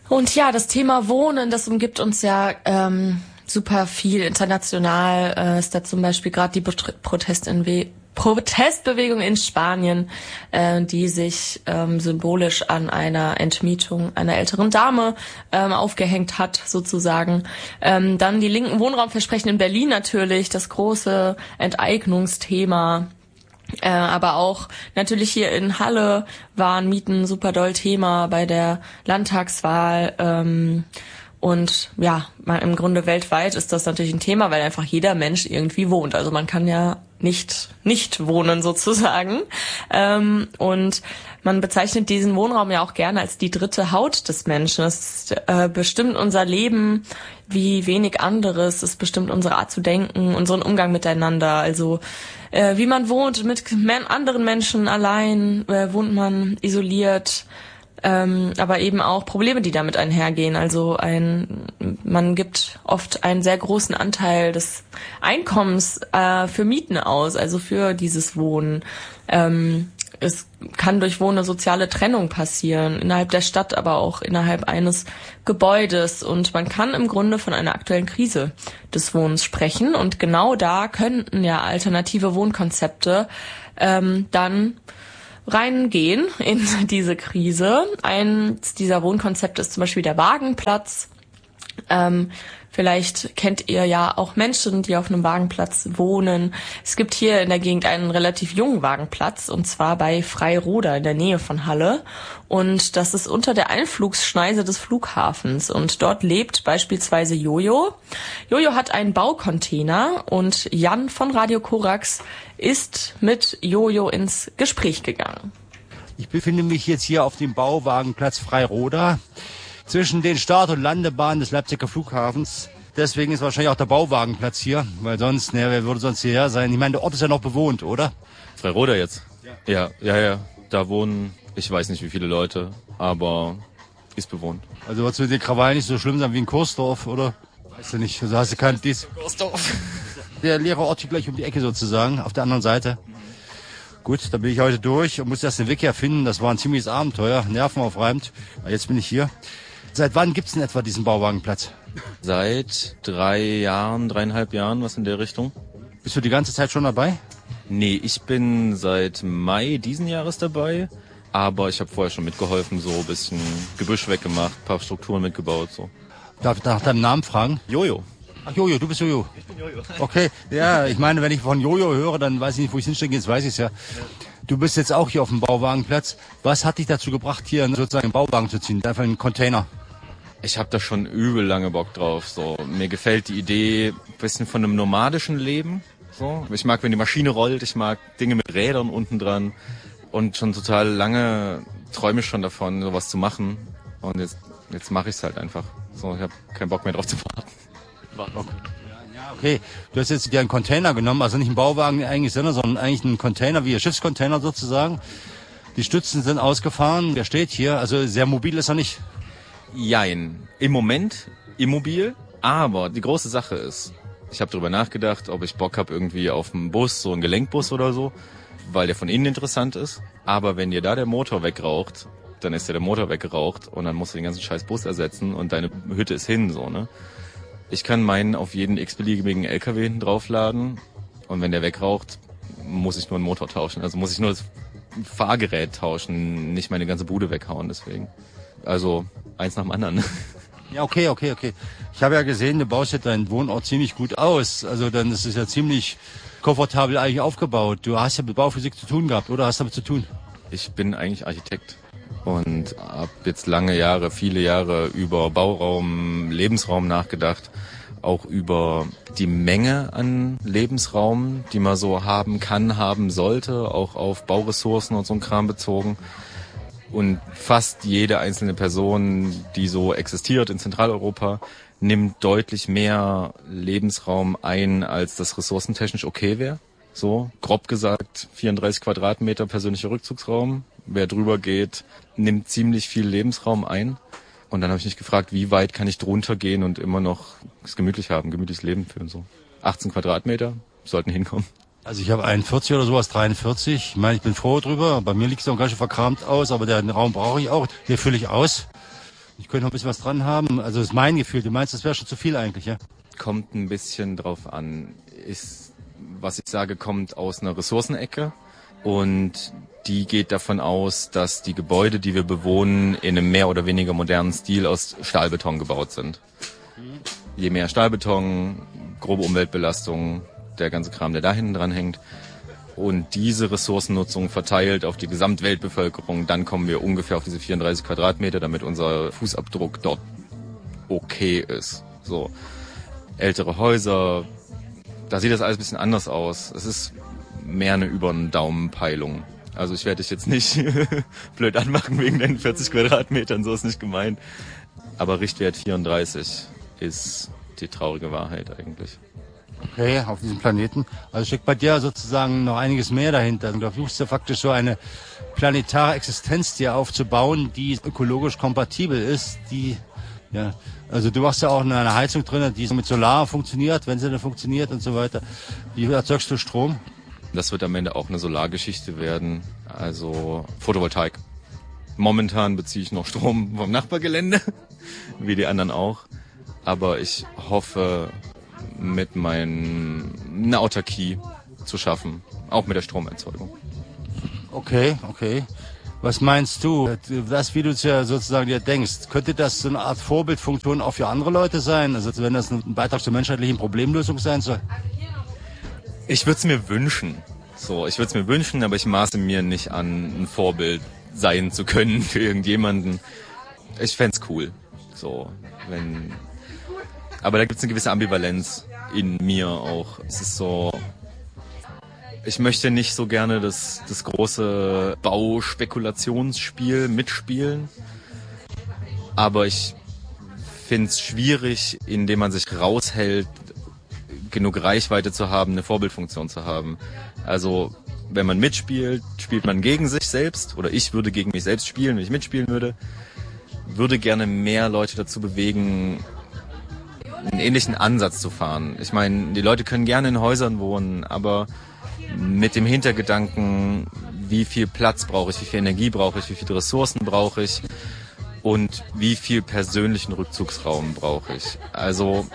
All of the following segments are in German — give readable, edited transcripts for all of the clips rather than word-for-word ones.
Und ja, das Thema Wohnen, das umgibt uns ja super viel. International ist da zum Beispiel gerade die Protestbewegung in Spanien, die sich symbolisch an einer Entmietung einer älteren Dame aufgehängt hat, sozusagen. Dann die linken Wohnraumversprechen in Berlin natürlich, das große Enteignungsthema. Aber auch natürlich hier in Halle waren Mieten super doll Thema bei der Landtagswahl. Und ja, im Grunde weltweit ist das natürlich ein Thema, weil einfach jeder Mensch irgendwie wohnt. Also man kann ja nicht wohnen sozusagen. Und man bezeichnet diesen Wohnraum ja auch gerne als die dritte Haut des Menschen. Es bestimmt unser Leben wie wenig anderes. Es bestimmt unsere Art zu denken, unseren Umgang miteinander. Also wie man wohnt mit anderen Menschen allein, wohnt man isoliert, aber eben auch Probleme, die damit einhergehen. Also man gibt oft einen sehr großen Anteil des Einkommens für Mieten aus, also für dieses Wohnen. Es kann durch Wohnen eine soziale Trennung passieren, innerhalb der Stadt, aber auch innerhalb eines Gebäudes. Und man kann im Grunde von einer aktuellen Krise des Wohnens sprechen. Und genau da könnten ja alternative Wohnkonzepte dann reingehen in diese Krise. Eins dieser Wohnkonzepte ist zum Beispiel der Wagenplatz. Vielleicht kennt ihr ja auch Menschen, die auf einem Wagenplatz wohnen. Es gibt hier in der Gegend einen relativ jungen Wagenplatz, und zwar bei Freiroda in der Nähe von Halle. Und das ist unter der Einflugsschneise des Flughafens. Und dort lebt beispielsweise Jojo. Jojo hat einen Baucontainer und Jan von Radio Korax ist mit Jojo ins Gespräch gegangen. Ich befinde mich jetzt hier auf dem Bauwagenplatz Freiroda zwischen den Start- und Landebahnen des Leipziger Flughafens. Deswegen ist wahrscheinlich auch der Bauwagenplatz hier, weil sonst, wer würde sonst hierher sein? Ich meine, der Ort ist ja noch bewohnt, oder? Freiroda jetzt? Ja. Da wohnen, ich weiß nicht wie viele Leute, aber ist bewohnt. Also wird es mit den Krawallen nicht so schlimm sein wie in Kursdorf, oder? Weißt du nicht, also hast du keinen Kursdorf. Der leere Ort hier gleich um die Ecke sozusagen, auf der anderen Seite. Gut, da bin ich heute durch und musste erst den Weg herfinden. Das war ein ziemliches Abenteuer, nervenaufreibend. Jetzt bin ich hier. Seit wann gibt's denn etwa diesen Bauwagenplatz? Seit 3,5 Jahren, was in der Richtung. Bist du die ganze Zeit schon dabei? Nee, ich bin seit Mai diesen Jahres dabei. Aber ich habe vorher schon mitgeholfen, so ein bisschen Gebüsch weggemacht, ein paar Strukturen mitgebaut. So. Darf ich nach deinem Namen fragen? Jojo. Ach Jojo, du bist Jojo. Ich bin Jojo. Okay, ja, ich meine, wenn ich von Jojo höre, dann weiß ich nicht, wo ich hinstecke, jetzt weiß ich es ja. Du bist jetzt auch hier auf dem Bauwagenplatz. Was hat dich dazu gebracht, hier sozusagen einen Bauwagen zu ziehen, einfach einen Container? Ich habe da schon übel lange Bock drauf. So, mir gefällt die Idee ein bisschen von einem nomadischen Leben. So, ich mag, wenn die Maschine rollt. Ich mag Dinge mit Rädern unten dran. Und schon total lange träume ich schon davon, sowas zu machen. Und jetzt mache ich es halt einfach. So, ich habe keinen Bock mehr drauf zu warten. Okay, du hast jetzt dir einen Container genommen, also nicht einen Bauwagen eigentlich, sondern eigentlich einen Container, wie ein Schiffscontainer sozusagen. Die Stützen sind ausgefahren, der steht hier, also sehr mobil ist er nicht. Jein. Im Moment immobil, aber die große Sache ist, ich habe darüber nachgedacht, ob ich Bock habe irgendwie auf einen Bus, so einen Gelenkbus oder so, weil der von innen interessant ist. Aber wenn dir da der Motor wegraucht, dann ist ja der Motor weggeraucht und dann musst du den ganzen scheiß Bus ersetzen und deine Hütte ist hin, so, ne? Ich kann meinen auf jeden x-beliebigen LKW hinten draufladen und wenn der wegraucht, muss ich nur einen Motor tauschen. Also muss ich nur das Fahrgerät tauschen, nicht meine ganze Bude weghauen, deswegen. Also eins nach dem anderen. Ja, okay. Ich habe ja gesehen, du baust ja deinen Wohnort ziemlich gut aus. Also dann ist es ja ziemlich komfortabel eigentlich aufgebaut. Du hast ja mit Bauphysik zu tun gehabt, oder hast damit zu tun? Ich bin eigentlich Architekt und habe jetzt viele Jahre über Bauraum, Lebensraum nachgedacht. Auch über die Menge an Lebensraum, die man so haben kann, haben sollte, auch auf Bauressourcen und so ein Kram bezogen. Und fast jede einzelne Person, die so existiert in Zentraleuropa, nimmt deutlich mehr Lebensraum ein, als das ressourcentechnisch okay wäre. So, grob gesagt, 34 Quadratmeter persönlicher Rückzugsraum. Wer drüber geht, nimmt ziemlich viel Lebensraum ein. Und dann habe ich mich gefragt, wie weit kann ich drunter gehen und immer noch es gemütlich haben, gemütliches Leben führen. So 18 Quadratmeter sollten hinkommen. Also ich habe 41 oder sowas, 43. Ich meine, ich bin froh drüber. Bei mir liegt es noch ganz schön verkramt aus, aber den Raum brauche ich auch. Hier fülle ich aus. Ich könnte noch ein bisschen was dran haben. Also das ist mein Gefühl. Du meinst, das wäre schon zu viel eigentlich, ja? Kommt ein bisschen drauf an. Was ich sage, kommt aus einer Ressourcenecke und die geht davon aus, dass die Gebäude, die wir bewohnen, in einem mehr oder weniger modernen Stil aus Stahlbeton gebaut sind. Je mehr Stahlbeton, grobe Umweltbelastung, der ganze Kram, der da hinten dran hängt und diese Ressourcennutzung verteilt auf die Gesamtweltbevölkerung, dann kommen wir ungefähr auf diese 34 Quadratmeter, damit unser Fußabdruck dort okay ist. So, ältere Häuser, da sieht das alles ein bisschen anders aus. Es ist mehr eine über den Daumen Peilung. Also ich werde dich jetzt nicht blöd anmachen wegen den 40 Quadratmetern, so ist nicht gemeint. Aber Richtwert 34 ist die traurige Wahrheit eigentlich. Okay, auf diesem Planeten. Also steckt bei dir sozusagen noch einiges mehr dahinter. Du versuchst ja faktisch so eine planetare Existenz dir aufzubauen, die ökologisch kompatibel ist, also du machst ja auch eine Heizung drin, die mit Solar funktioniert, wenn sie dann funktioniert und so weiter. Wie erzeugst du Strom? Das wird am Ende auch eine Solargeschichte werden, also Photovoltaik. Momentan beziehe ich noch Strom vom Nachbargelände, wie die anderen auch. Aber ich hoffe, mit eine Autarkie zu schaffen, auch mit der Stromerzeugung. Okay. Was meinst du? Das, wie du es ja sozusagen dir denkst, könnte das so eine Art Vorbildfunktion auch für andere Leute sein? Also wenn das ein Beitrag zur menschheitlichen Problemlösung sein soll? Ich würde es mir wünschen. Aber ich maße mir nicht an, ein Vorbild sein zu können für irgendjemanden. Ich fänd's cool. Aber da gibt's eine gewisse Ambivalenz in mir auch. Es ist so, ich möchte nicht so gerne das große Bauspekulationsspiel mitspielen, aber ich find's schwierig, indem man sich raushält, genug Reichweite zu haben, eine Vorbildfunktion zu haben. Also wenn man mitspielt, spielt man gegen sich selbst, oder ich würde gegen mich selbst spielen, wenn ich mitspielen würde gerne mehr Leute dazu bewegen, einen ähnlichen Ansatz zu fahren. Ich meine, die Leute können gerne in Häusern wohnen, aber mit dem Hintergedanken, wie viel Platz brauche ich, wie viel Energie brauche ich, wie viele Ressourcen brauche ich und wie viel persönlichen Rückzugsraum brauche ich. Also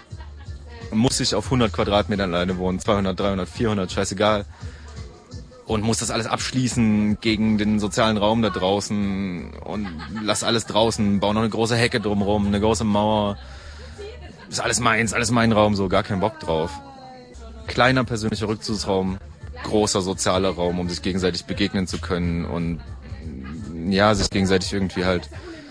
muss ich auf 100 Quadratmetern alleine wohnen, 200, 300, 400, scheißegal. Und muss das alles abschließen gegen den sozialen Raum da draußen und lass alles draußen, baue noch eine große Hecke drumherum, eine große Mauer. Ist alles meins, alles mein Raum, so gar keinen Bock drauf. Kleiner persönlicher Rückzugsraum, großer sozialer Raum, um sich gegenseitig begegnen zu können und ja, sich gegenseitig irgendwie halt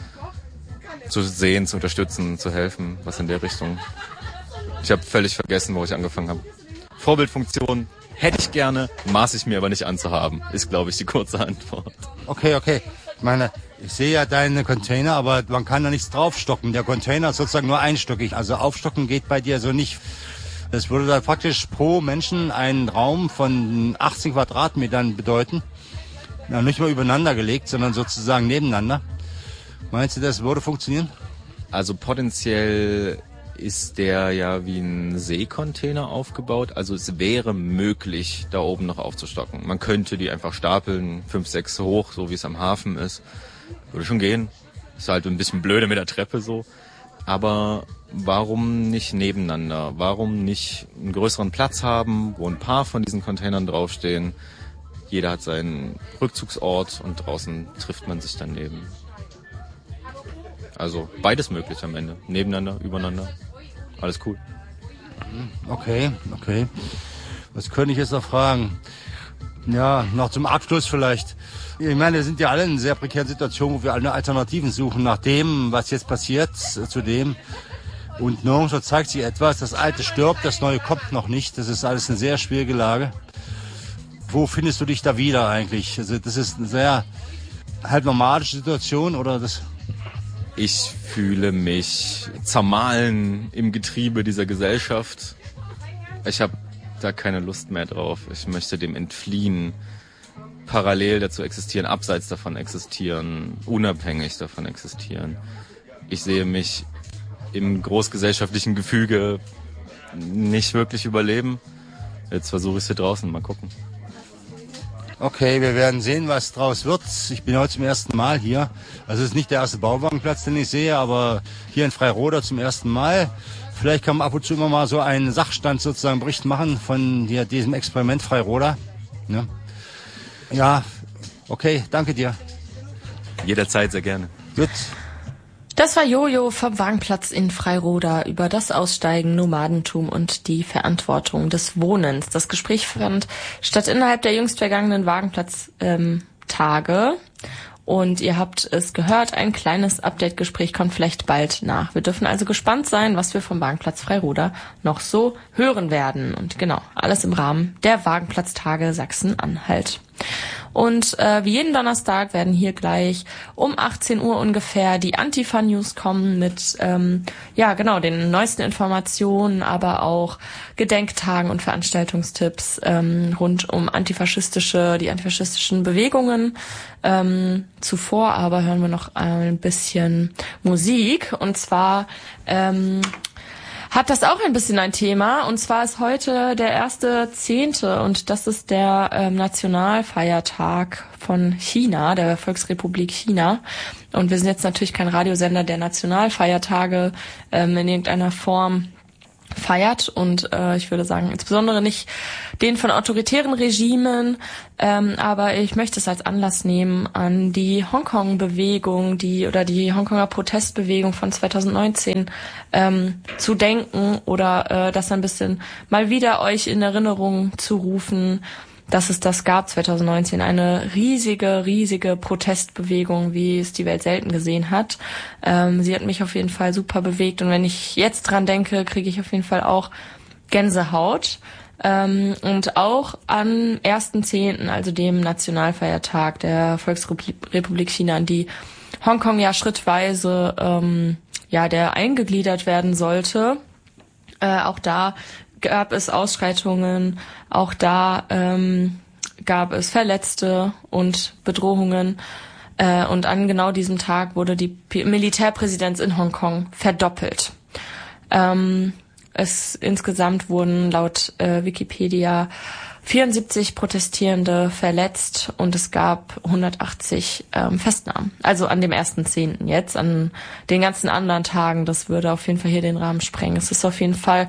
zu sehen, zu unterstützen, zu helfen, was in der Richtung. Ich habe völlig vergessen, wo ich angefangen habe. Vorbildfunktion hätte ich gerne, maße ich mir aber nicht anzuhaben, ist, glaube ich, die kurze Antwort. Okay. Ich meine, ich sehe ja deine Container, aber man kann da nichts draufstocken. Der Container ist sozusagen nur einstöckig. Also aufstocken geht bei dir so nicht. Das würde dann praktisch pro Menschen einen Raum von 18 Quadratmetern bedeuten. Ja, nicht mal übereinander gelegt, sondern sozusagen nebeneinander. Meinst du, das würde funktionieren? Also potenziell ist der ja wie ein Seekontainer aufgebaut. Also es wäre möglich, da oben noch aufzustocken. Man könnte die einfach stapeln, 5, 6 hoch, so wie es am Hafen ist. Würde schon gehen. Ist halt ein bisschen blöde mit der Treppe so. Aber warum nicht nebeneinander? Warum nicht einen größeren Platz haben, wo ein paar von diesen Containern draufstehen? Jeder hat seinen Rückzugsort und draußen trifft man sich daneben. Also beides möglich am Ende. Nebeneinander, übereinander. Alles cool. Okay. Was könnte ich jetzt noch fragen? Ja, noch zum Abschluss vielleicht. Ich meine, wir sind ja alle in einer sehr prekären Situation, wo wir alle Alternativen suchen nach dem, was jetzt passiert, zu dem. Und nirgendwo zeigt sich etwas. Das Alte stirbt, das Neue kommt noch nicht. Das ist alles eine sehr schwierige Lage. Wo findest du dich da wieder eigentlich? Also das ist eine sehr halb nomadische Situation oder das? Ich fühle mich zermahlen im Getriebe dieser Gesellschaft. Ich habe da keine Lust mehr drauf. Ich möchte dem entfliehen, parallel dazu existieren, abseits davon existieren, unabhängig davon existieren. Ich sehe mich im großgesellschaftlichen Gefüge nicht wirklich überleben. Jetzt versuche ich es hier draußen, mal gucken. Okay, wir werden sehen, was draus wird. Ich bin heute zum ersten Mal hier. Also es ist nicht der erste Bauwagenplatz, den ich sehe, aber hier in Freiroda zum ersten Mal. Vielleicht kann man ab und zu immer mal so einen Sachstand sozusagen Bericht machen von diesem Experiment Freiroda. Ja, okay, danke dir. Jederzeit, sehr gerne. Gut. Das war Jojo vom Wagenplatz in Freiroda über das Aussteigen, Nomadentum und die Verantwortung des Wohnens. Das Gespräch fand statt innerhalb der jüngst vergangenen Wagenplatz-Tage. Und ihr habt es gehört, ein kleines Update-Gespräch kommt vielleicht bald nach. Wir dürfen also gespannt sein, was wir vom Wagenplatz Freiroda noch so hören werden. Und genau, alles im Rahmen der Wagenplatztage Sachsen-Anhalt. Und wie jeden Donnerstag werden hier gleich um 18 Uhr ungefähr die Antifa-News kommen mit den neuesten Informationen, aber auch Gedenktagen und Veranstaltungstipps rund um die antifaschistischen Bewegungen. Zuvor aber hören wir noch ein bisschen Musik, und zwar hat das auch ein bisschen ein Thema, und zwar ist heute der 1.10. und das ist der Nationalfeiertag von China, der Volksrepublik China. Und wir sind jetzt natürlich kein Radiosender, der Nationalfeiertage in irgendeiner Form feiert, und ich würde sagen insbesondere nicht den von autoritären Regimen, aber ich möchte es als Anlass nehmen, an die Hongkong-Bewegung, die Hongkonger Protestbewegung von 2019 zu denken oder das ein bisschen mal wieder euch in Erinnerung zu rufen, dass es das gab 2019, eine riesige Protestbewegung, wie es die Welt selten gesehen hat. Sie hat mich auf jeden Fall super bewegt, und wenn ich jetzt dran denke, kriege ich auf jeden Fall auch Gänsehaut. Und auch am 1.10., also dem Nationalfeiertag der Volksrepublik China, an die Hongkong ja schrittweise der eingegliedert werden sollte. Auch da gab es Ausschreitungen, auch da gab es Verletzte und Bedrohungen. Und an genau diesem Tag wurde die Militärpräsenz in Hongkong verdoppelt. Insgesamt wurden laut Wikipedia 74 Protestierende verletzt, und es gab 180 Festnahmen. Also an dem 1.10. jetzt, an den ganzen anderen Tagen, das würde auf jeden Fall hier den Rahmen sprengen. Es ist auf jeden Fall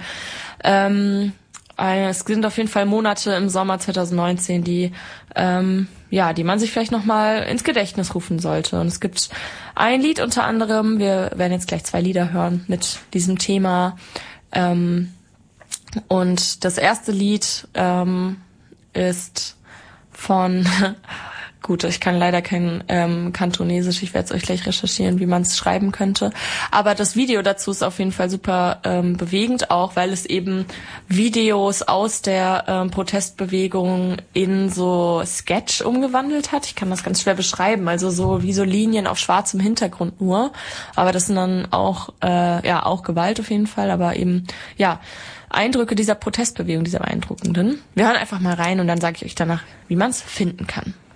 es sind auf jeden Fall Monate im Sommer 2019, die man sich vielleicht nochmal ins Gedächtnis rufen sollte. Und es gibt ein Lied unter anderem, wir werden jetzt gleich 2 Lieder hören mit diesem Thema. Und das erste Lied ist von gut, ich kann leider kein Kantonesisch, ich werde es euch gleich recherchieren, wie man es schreiben könnte. Aber das Video dazu ist auf jeden Fall super bewegend, auch weil es eben Videos aus der Protestbewegung in so Sketch umgewandelt hat. Ich kann das ganz schwer beschreiben, also so wie so Linien auf schwarzem Hintergrund nur. Aber das sind dann auch Gewalt auf jeden Fall, aber eben, Eindrücke dieser Protestbewegung, dieser beeindruckenden. Wir hören einfach mal rein, und dann sage ich euch danach, wie man es finden kann.